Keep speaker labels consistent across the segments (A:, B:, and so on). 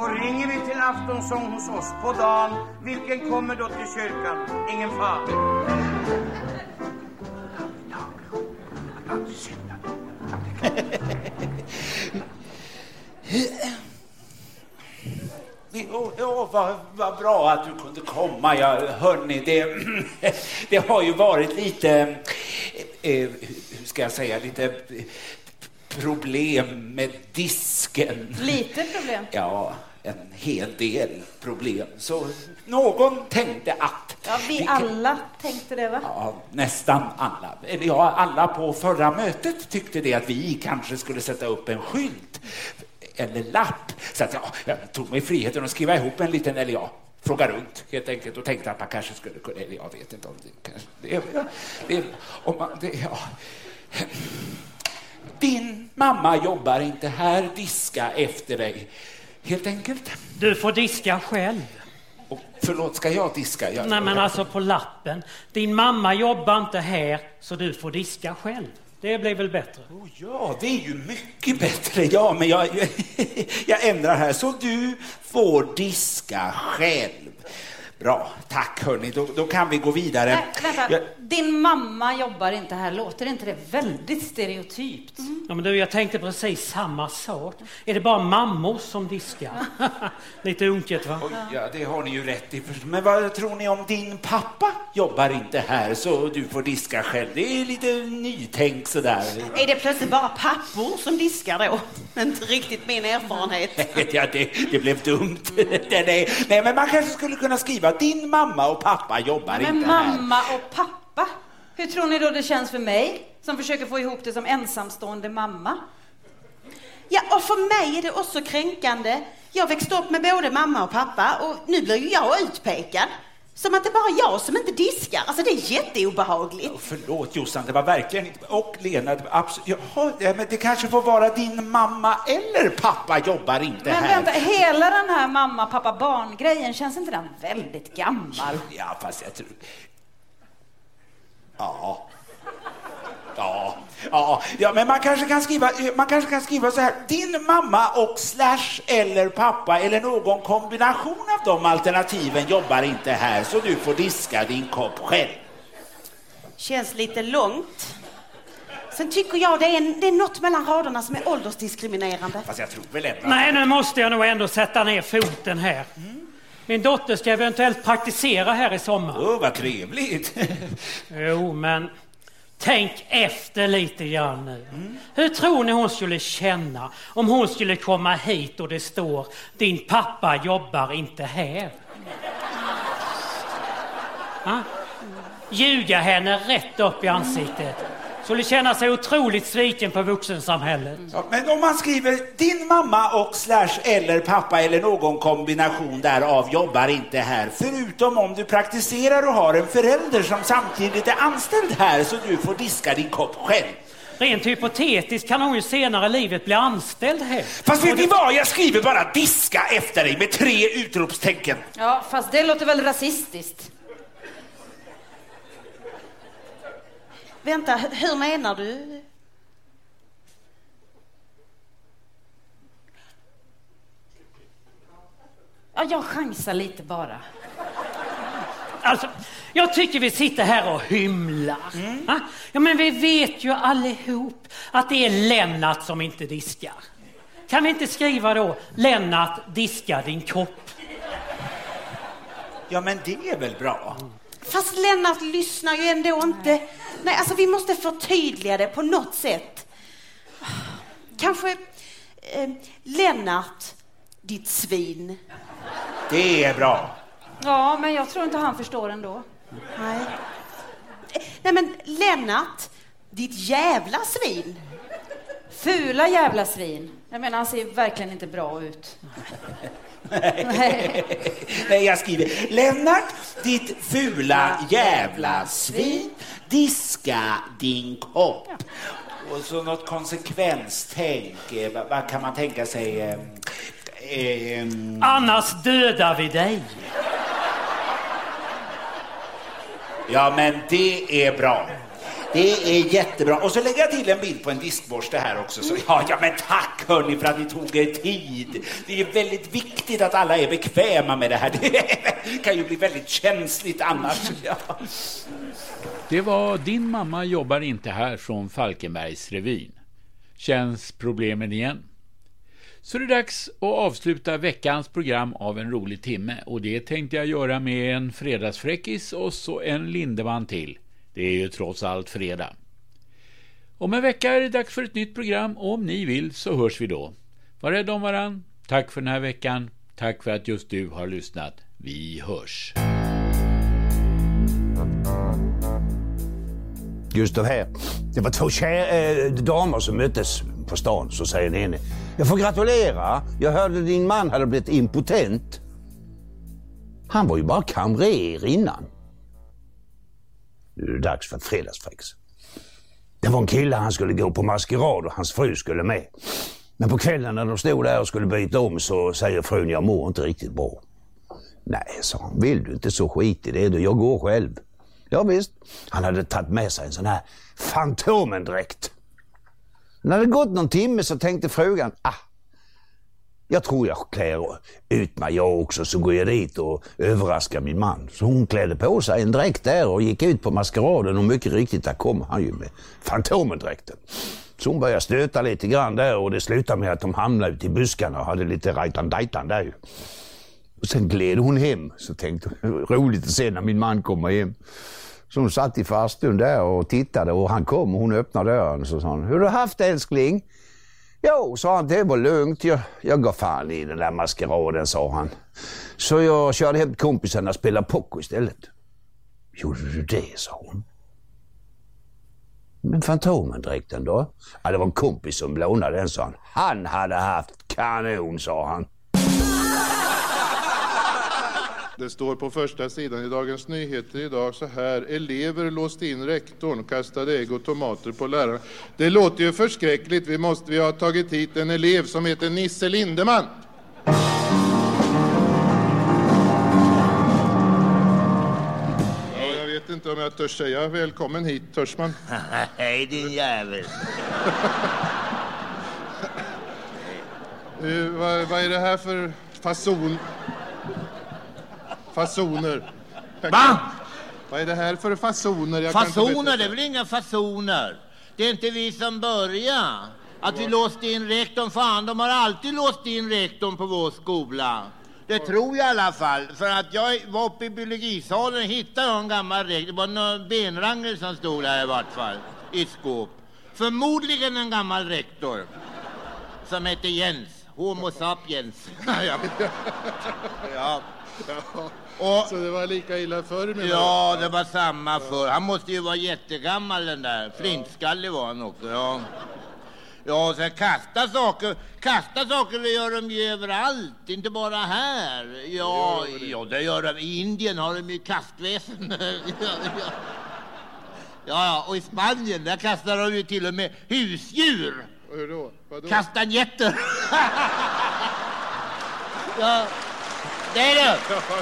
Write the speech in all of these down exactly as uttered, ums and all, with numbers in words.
A: Och ringer vi till aftonsång hos oss på dagen, vilken kommer då till kyrkan? Ingen fan.
B: Ja, ja vad, vad bra att du kunde komma. Ja, hörni, det, det har ju varit lite, eh, hur ska jag säga, lite problem med disken.
C: Lite problem?
B: Ja, en hel del problem. Så någon tänkte att...
C: Ja, vi, vi alla kan... tänkte det, va?
B: Ja, nästan alla. Eller ja, alla på förra mötet tyckte det att vi kanske skulle sätta upp en skylt eller lapp. Så att ja, jag tog mig friheten att skriva ihop en liten, eller ja, fråga runt helt enkelt och tänkte att man kanske skulle kunna, eller jag vet inte om det kanske, det, ja, det, om man, det, ja. Din mamma jobbar inte här, diska efter dig. Helt enkelt.
D: Du får diska själv.
B: Och förlåt, ska jag diska? Jag,
D: Nej, men alltså på lappen. Din mamma jobbar inte här, så du får diska själv. Det blir väl bättre?
B: Oh, ja, det är ju mycket bättre. Ja, men jag, jag, jag ändrar här. Så du får diska själv. Bra, tack hörni. Då, då kan vi gå vidare.
C: Nej, vänta. Jag... Din mamma jobbar inte här. Låter inte det väldigt stereotypt?
D: Mm. Ja, men du, jag tänkte precis samma sak. Är det bara mammor som diskar? Lite unket, va?
B: Oj, ja, det har ni ju rätt i. Men vad tror ni om din pappa jobbar inte här, så du får diska själv? Det är lite nytänk sådär.
E: Är det plötsligt bara pappor som diskar då? Inte riktigt min erfarenhet.
B: Ja, det, det blev dumt. Nej, nej, men man kanske skulle kunna skriva din mamma och pappa jobbar
C: men
B: inte
C: mamma
B: här.
C: Mamma och pappa? Hur tror ni då det känns för mig som försöker få ihop det som ensamstående mamma?
E: Ja, och för mig är det också kränkande. Jag växte upp med både mamma och pappa och nu blir ju jag utpekad. Som att det bara är jag som inte diskar. Alltså det är jätteobehagligt.
B: Oh, förlåt Jossan, det var verkligen inte... Och Lena, absolut... Jaha, men det kanske får vara din mamma eller pappa jobbar inte
C: men
B: här.
C: Men vänta, hela den här mamma-pappa-barn-grejen, känns inte den väldigt gammal?
B: Ja, fast jag tror... Ja... Ja, ja, ja, men man kanske kan skriva man kanske kan skriva så här: din mamma och slash eller pappa eller någon kombination av de alternativen jobbar inte här, så du får diska din kopp själv.
E: Känns lite långt. Sen tycker jag det är, en, det är något mellan raderna som är åldersdiskriminerande.
B: Fast jag tror väl ändå...
D: Nej, nu måste jag nog ändå sätta ner foten här. Mm. Min dotter ska eventuellt praktisera här i sommar.
B: Åh, oh, vad trevligt.
D: Jo, men... Tänk efter lite grann nu. Mm. Hur tror ni hon skulle känna om hon skulle komma hit och det står din pappa jobbar inte här? Ah? Ljuga henne rätt upp i ansiktet. Skulle känna sig otroligt sviken på vuxensamhället.
B: Ja, men om man skriver din mamma och slash eller pappa eller någon kombination därav jobbar inte här, förutom om du praktiserar och har en förälder som samtidigt är anställd här, så du får diska din kopp själv.
D: Rent hypotetiskt kan hon ju senare i livet bli anställd här.
B: Fast vet ni vad? Jag skriver bara diska efter dig med tre utropstecken.
C: Ja, fast det låter väl rasistiskt.
E: Vänta, hur menar du?
C: Ja, jag chansar lite bara.
D: Alltså, jag tycker vi sitter här och hymlar. Mm. Ja, men vi vet ju allihop att det är Lennart som inte diskar. Kan vi inte skriva då, Lennart diska din kopp?
B: Ja, men det är väl bra.
E: Mm. Fast Lennart lyssnar ju ändå inte. Nej, alltså vi måste förtydliga det på något sätt. Kanske eh, Lennart, ditt svin.
B: Det är bra.
C: Ja, men jag tror inte han förstår ändå.
E: Nej. Nej, men Lennart, ditt jävla svin.
C: Fula jävla svin. Jag menar, han ser verkligen inte bra ut.
B: Nej. Nej, jag skriver Lennart, ditt fula jävla svin, diska din kopp. Och så något konsekvenstänk. Vad, vad kan man tänka sig? Eh, eh,
D: Annars dödar vi dig.
B: Ja, men det är bra. Det är jättebra. Och så lägger jag till en bild på en diskborste här också. Så, ja, ja, men tack hörni för att ni tog er tid. Det är väldigt viktigt att alla är bekväma med det här. Det kan ju bli väldigt känsligt annars. Ja.
F: Det var Din mamma jobbar inte här från Falkenbergs revyn. Känns problemen igen? Så det är dags att avsluta veckans program av En rolig timme. Och det tänkte jag göra med en fredagsfräckis och så en Lindeman till. Det är ju trots allt fredag. Om en vecka är det dags för ett nytt program och om ni vill så hörs vi då. Var rädd om varann. Tack för den här veckan. Tack för att just du har lyssnat. Vi hörs.
G: Gustav här. Det var två tjej, äh, damer som möttes på stan, så säger den ene. Jag får gratulera. Jag hörde din man hade blivit impotent. Han var ju bara kamrer innan. Nu är det dags för ett fredagsfräcks. Det var en kille, han skulle gå på maskerad och hans fru skulle med. Men på kvällen när de stod där och skulle byta om så säger frun, jag mår inte riktigt bra. Nej, sa han, vill du inte så skit i det då? Jag går själv. Ja visst, han hade tagit med sig en sån här fantomendräkt. När det gått någon timme så tänkte frugan, ah, jag tror jag klär ut mig jag också, så går jag dit och överraskar min man. Så hon klädde på sig en dräkt där och gick ut på maskeraden och mycket riktigt där kom han ju med fantomendräkten. Så hon började stöta lite grann där och det slutade med att de hamnade ute i buskarna och hade lite rajtan-dajtan där ju. Och sen gled hon hem, så tänkte hon, roligt att se när min man kommer hem. Så hon satt i farstun där och tittade och han kom och hon öppnade dörren och så sa hon, hur har du haft älskling? Jo, sa han, det var lugnt. Jag, jag går fan i den där maskeraden, sa han. Så jag körde hem till kompisarna och spelade poker istället. Gjorde du det, sa hon. Men fantomendräkten då? Ja, det var en kompis som lånade den, sa han. Han hade haft kanon, sa han.
H: Det står på första sidan i Dagens Nyheter idag så här: elever låste in rektorn, kastade ägg och tomater på läraren. Det låter ju förskräckligt. Vi måste vi ha tagit hit en elev som heter Nisse Lindeman. Ja, jag vet inte om jag törs säga välkommen hit, törs man?
I: Hej din jävel.
H: uh, vad, vad är det här för fason? Fasoner.
I: Va?
H: Vad är det här för fasoner? Jag
I: fasoner? Det är väl inga fasoner. Det är inte vi som börjar. Att vi låste in rektorn, fan, de har alltid låst in rektorn på vår skola. Det tror jag i alla fall. För att jag var uppe i biologisalen och hittade en gammal rektor. Det var någon benrangel som stod där i vart fall. I skåp. Förmodligen en gammal rektor. Som heter Jens. Homo sapiens. ja. ja.
H: Och, så det var lika illa förr med
I: ja, det var samma förr. Han måste ju vara jättegammal den där. Flintskallig var han också, ja. Ja, och sen kasta saker. Kasta saker det gör de ju överallt. Inte bara här. Ja, det ja det gör de. I Indien har de ju kastväsen. ja, ja. ja, och i Spanien där kastar de ju till och med husdjur.
H: Och hur då? Vadå?
I: Kastanjetter. ja. Det är det.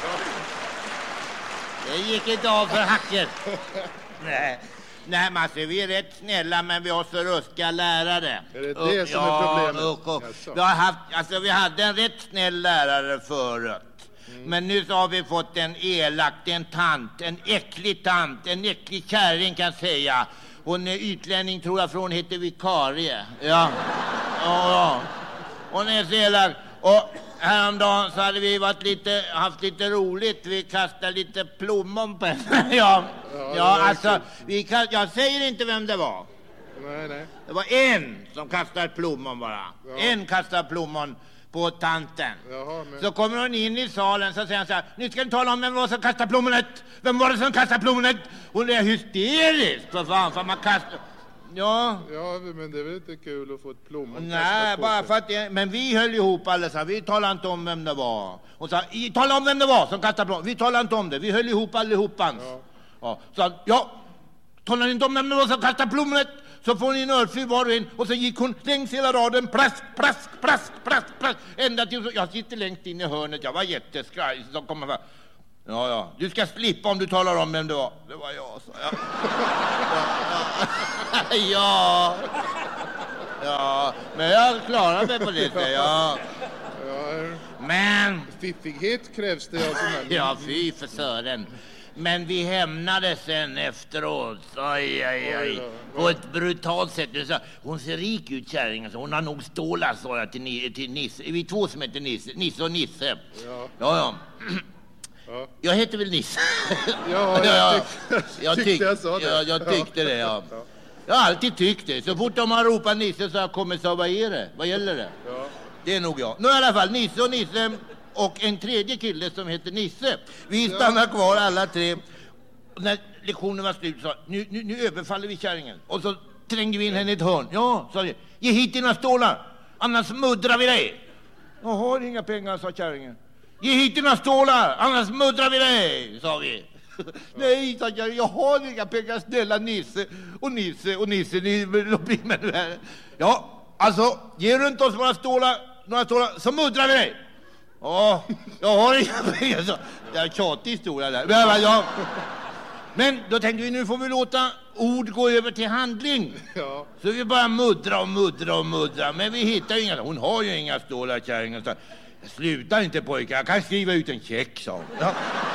I: Det gick inte av för hacket. Nej, Nej men alltså, vi är rätt snälla men vi har så ruska lärare.
H: Är det det som ja, är problemet?
I: Och, och, vi, har haft, alltså, vi hade en rätt snäll lärare förut. Mm. Men nu så har vi fått en elak, en tant, en äcklig tant, en äcklig kärring kan säga. Hon är utlänning tror jag för hon heter vikarie. Ja, ja, ja. Hon är så elak. Och häromdagen så hade vi varit lite, haft lite roligt. Vi kastade lite plommon på henne. ja, ja, ja alltså, vi kast, jag säger inte vem det var.
H: Nej, nej.
I: Det var en som kastade plommon bara. Ja. En kastade plommon på tanten.
H: Jaha, men...
I: Så kommer hon in i salen så säger han så här: nu ska ni tala om vem var som kastade plommonet. Vem var det som kastade plommonet? Hon är hysterisk för fan, för man kastar... Ja.
H: Ja, men det är väl inte kul att få ett plommon.
I: Nej, bara för att det, men vi höll ihop alla. Vi talade inte om vem det var. Och sa, tala om vem det var som kastade plommon. Vi talade inte om det. Vi höll ihop allihopa. Ja. Ja, så ja, talade inte om vem det var som kastade plommonet. Så får ni en örfil var och en. Och så gick hon längs hela raden. Plask, plask, plask, plask, plask. Ända till jag sitter längst in i hörnet. Jag var jätteskraj. Så kommer jag. Ja, ja. Du ska slippa om du talar om vem det var. Det var jag, sa jag. Ja. Ja. Ja. Men jag klarar mig på det, säger jag.
H: Ja,
I: Men...
H: fiffighet krävs det. Alltså, men...
I: Ja, fy för sören. Men vi hämnade sen efteråt. Aj, aj, aj. På ett brutalt sätt. Hon ser rik ut, kärringen. Hon har nog stålar, sa jag till, till Nisse. Vi två som heter Nisse. Nisse och Nisse. Ja, ja. ja. Ja. Jag heter väl Nisse?
H: Ja, jag, tyck,
I: jag, tyck, tyckte jag sa det. Jag, jag tyckte det, ja. ja. Jag har alltid tyckt det. Så fort de har ropat Nisse så har jag kommit och vad är det? Vad gäller det? Ja. Det är nog jag. Nu i alla fall, Nisse och Nisse och en tredje kille som heter Nisse. Vi stannar kvar alla tre. När lektionen var slut så nu, nu, nu överfaller vi kärringen. Och så trängde vi in henne i ett hörn. Ja, sa vi. Ge hit dina stålar, annars muddrar vi dig. Jag har inga pengar, sa kärringen. Ge hit dina stålar, annars muddrar vi dig, sa vi. Nej, sa jag, jag har inga pengar, snälla Nisse och Nisse och Nisse, ni blir med nu här. Ja, alltså, ge runt oss några stålar, några stålar, så muddrar vi dig. Ja, jag har inga pengar, så. Det är en tjatig historia där. Men, ja. Men då tänkte vi, nu får vi låta ord gå över till handling. Ja. Så vi bara muddra och muddra och muddra, men vi hittar ju inga, hon har ju inga stålar, kärringen. Sluta inte pojkar, jag kan skriva ut en check, sa hon. Ja.